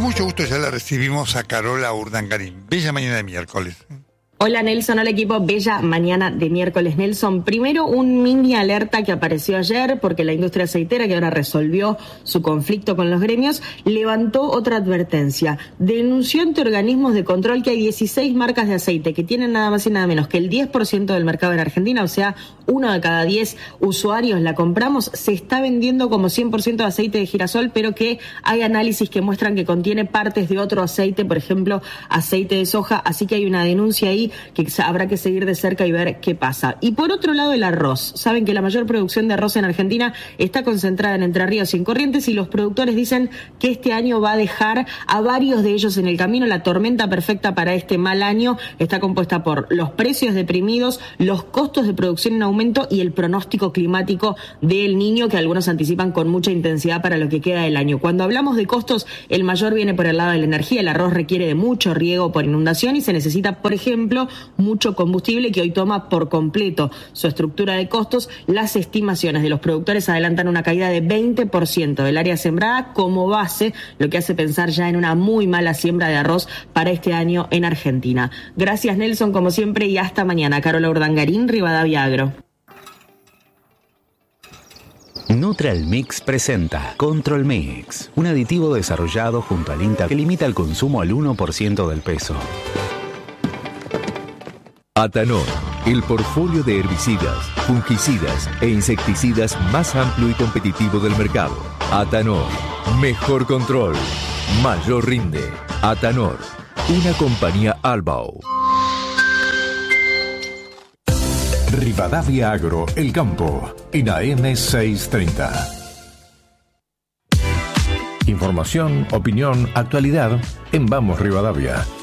mucho gusto ya la recibimos a Carola Urdangarín. Bella mañana de miércoles. Hola Nelson, hola equipo, bella mañana de miércoles Nelson. Primero un mini alerta que apareció ayer porque la industria aceitera, que ahora resolvió su conflicto con los gremios, levantó otra advertencia. Denunció ante organismos de control que hay 16 marcas de aceite que tienen nada más y nada menos que el 10% del mercado en Argentina, o sea, 1 de cada 10 usuarios la compramos. Se está vendiendo como 100% de aceite de girasol, pero que hay análisis que muestran que contiene partes de otro aceite, por ejemplo, aceite de soja, así que hay una denuncia ahí que habrá que seguir de cerca y ver qué pasa. Y por otro lado, el arroz. Saben que la mayor producción de arroz en Argentina está concentrada en Entre Ríos y en Corrientes, y los productores dicen que este año va a dejar a varios de ellos en el camino. La tormenta perfecta para este mal año está compuesta por los precios deprimidos, los costos de producción en aumento y el pronóstico climático del Niño, que algunos anticipan con mucha intensidad para lo que queda del año. Cuando hablamos de costos, el mayor viene por el lado de la energía. El arroz requiere de mucho riego por inundación y se necesita, por ejemplo, mucho combustible, que hoy toma por completo su estructura de costos. Las estimaciones de los productores adelantan una caída de 20% del área sembrada como base, lo que hace pensar ya en una muy mala siembra de arroz para este año en Argentina. Gracias Nelson, como siempre, y hasta mañana. Carola Urdangarín, Rivadavia Agro. Neutral Mix presenta Control Mix, un aditivo desarrollado junto al INTA que limita el consumo al 1% del peso. Atanor, el portfolio de herbicidas, fungicidas e insecticidas más amplio y competitivo del mercado. Atanor, mejor control, mayor rinde. Atanor, una compañía Albao. Rivadavia Agro, El Campo, en AM 630. Información, opinión, actualidad en Vamos Rivadavia.